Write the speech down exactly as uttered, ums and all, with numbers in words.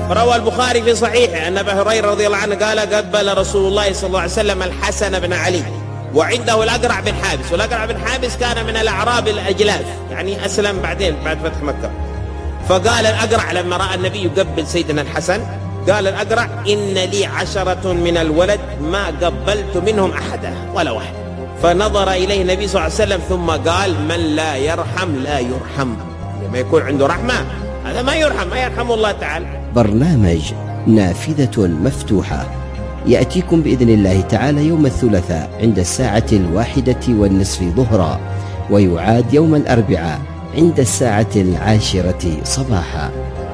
روى البخاري في صحيحه أن أبا هريرة رضي الله عنه قال قبل رسول الله صلى الله عليه وسلم الحسن بن علي وعنده الأقرع بن حابس، والأقرع بن حابس كان من الأعراب الأجلاف، يعني أسلم بعدين بعد فتح مكة. فقال الأقرع لما رأى النبي يقبل سيدنا الحسن، قال الأقرع إن لي عشرة من الولد ما قبلت منهم أحدا ولا واحد. فنظر إليه النبي صلى الله عليه وسلم ثم قال من لا يرحم لا يرحم، لما يكون عنده رحمة هذا ما يرحم، ما يرحم الله تعالى. برنامج نافذة مفتوحة يأتيكم بإذن الله تعالى يوم الثلاثاء عند الساعة الواحدة والنصف ظهرا، ويعاد يوم الأربعاء عند الساعة العاشرة صباحا.